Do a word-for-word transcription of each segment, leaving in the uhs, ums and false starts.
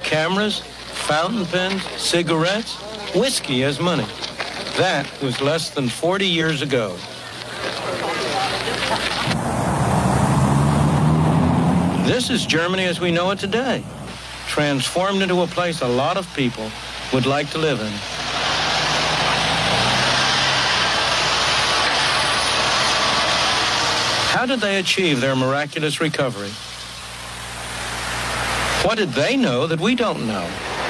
cameras, fountain pens, cigarettes, whiskey as money. That was less than forty years ago. This is Germany as we know it today, transformed into a place a lot of people would like to live in. How did they achieve their miraculous recovery? What did they know that we don't know?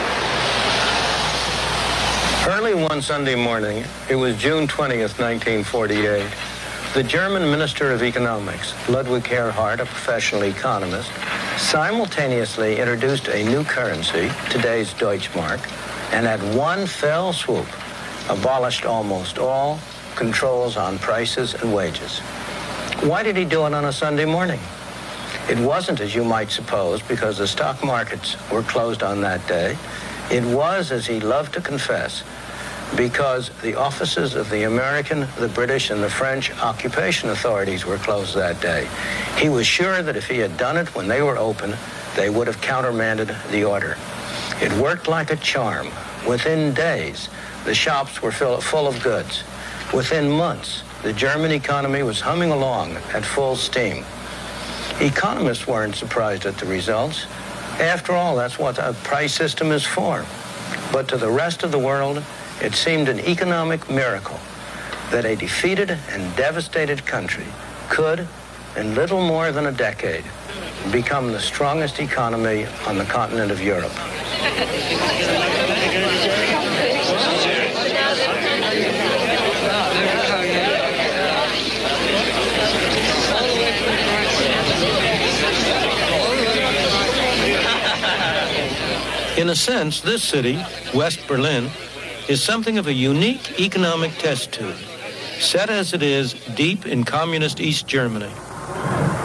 Early one Sunday morning, it was June twentieth, nineteen forty-eight, the German Minister of Economics, Ludwig Erhard, a professional economist, simultaneously introduced a new currency, today's Deutschmark, and at one fell swoop abolished almost all controls on prices and wages. Why did he do it on a Sunday morning? It wasn't, as you might suppose, because the stock markets were closed on that day. It was, as he loved to confess, because the offices of the American, the British, and the French occupation authorities were closed that day. He was sure that if he had done it when they were open, they would have countermanded the order. It worked like a charm. Within days, the shops were full of goods. Within months, the German economy was humming along at full steam. Economists weren't surprised at the results. After all, that's what a price system is for. But to the rest of the world, it seemed an economic miracle that a defeated and devastated country could, in little more than a decade, become the strongest economy on the continent of Europe. In a sense, this city, West Berlin, is something of a unique economic test tube, set as it is deep in communist East Germany.